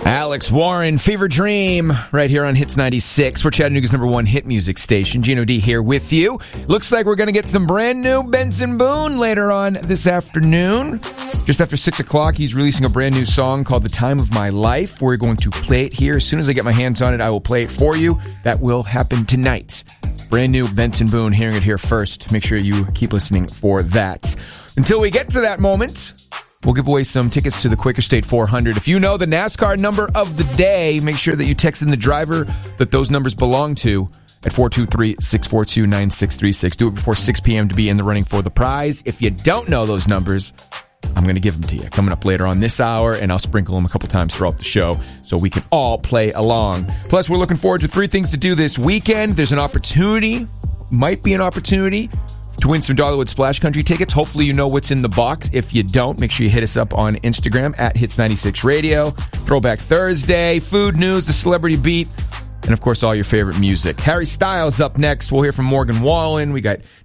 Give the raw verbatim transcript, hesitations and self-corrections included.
Alex Warren, Fever Dream, right here on Hits ninety-six. We're Chattanooga's number one hit music station. Gino D here with you. Looks like we're going to get some brand new Benson Boone later on this afternoon. Just after six o'clock, he's releasing a brand new song called The Time of My Life. We're going to play it here. As soon as I get my hands on it, I will play it for you. That will happen tonight. Brand new Benson Boone, hearing it here first. Make sure you keep listening for that. Until we get to that moment, we'll give away some tickets to the Quaker State four hundred. If you know the NASCAR number of the day, make sure that you text in the driver that those numbers belong to at four two three, six four two, nine six three six. Do it before six p.m. to be in the running for the prize. If you don't know those numbers, I'm going to give them to you coming up later on this hour, and I'll sprinkle them a couple times throughout the show so we can all play along. Plus, we're looking forward to three things to do this weekend. There's an opportunity, might be an opportunity, to win some Dollywood Splash Country tickets. Hopefully you know what's in the box. If you don't, make sure you hit us up on Instagram at Hits ninety-six Radio. Throwback Thursday, food news, the celebrity beat, and of course all your favorite music. Harry Styles up next. We'll hear from Morgan Wallen. We got